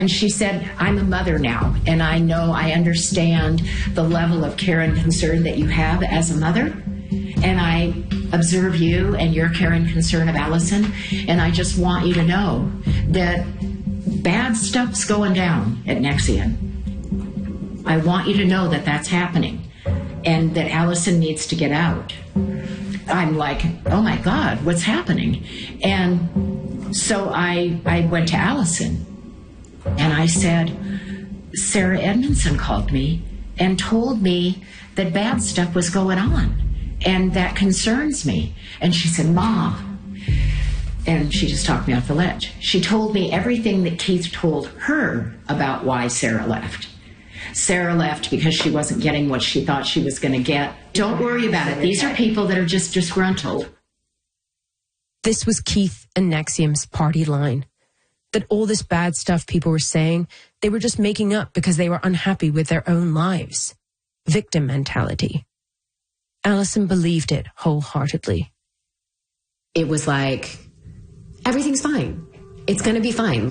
And she said, I'm a mother now, and I understand the level of care and concern that you have as a mother. And I observe you and your care and concern of Allison. And I just want you to know that bad stuff's going down at NXIVM. I want you to know that that's happening and that Allison needs to get out. I'm like, oh my God, what's happening? And so I went to Allison. And I said, Sarah Edmondson called me and told me that bad stuff was going on, and that concerns me. And she said, Mom, and she just talked me off the ledge. She told me everything that Keith told her about why Sarah left. Sarah left because she wasn't getting what she thought she was going to get. Don't worry about it. These are people that are just disgruntled. This was Keith and NXIVM's party line. That all this bad stuff people were saying, they were just making up because they were unhappy with their own lives. Victim mentality. Allison believed it wholeheartedly. It was like, everything's fine. It's going to be fine.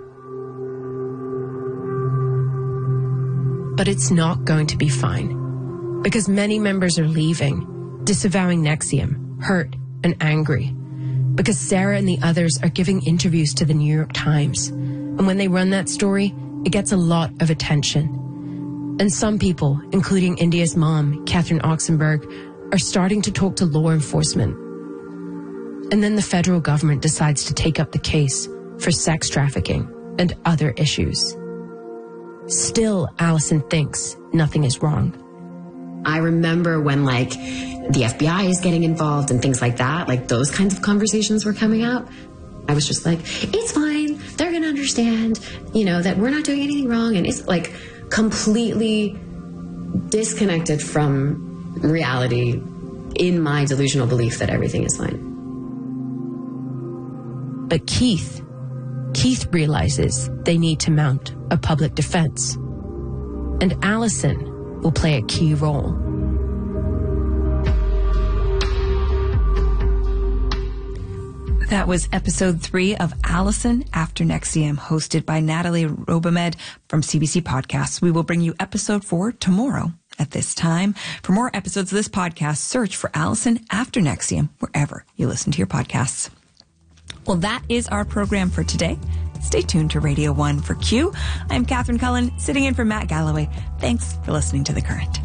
But it's not going to be fine. Because many members are leaving, disavowing NXIVM, hurt and angry. Because Sarah and the others are giving interviews to the New York Times. And when they run that story, it gets a lot of attention. And some people, including India's mom, Catherine Oxenberg, are starting to talk to law enforcement. And then the federal government decides to take up the case for sex trafficking and other issues. Still, Allison thinks nothing is wrong. I remember when, the FBI is getting involved and things like that, those kinds of conversations were coming up. I was just like, it's fine. They're going to understand, that we're not doing anything wrong. And it's completely disconnected from reality in my delusional belief that everything is fine. But Keith realizes they need to mount a public defense. And Allison will play a key role. That was episode 3 of Allison After NXIVM, hosted by Natalie Robomed from CBC Podcasts. We will bring you episode 4 tomorrow at this time. For more episodes of this podcast, search for Allison After NXIVM wherever you listen to your podcasts. Well, that is our program for today. Stay tuned to Radio 1 for Q. I'm Catherine Cullen, sitting in for Matt Galloway. Thanks for listening to The Current.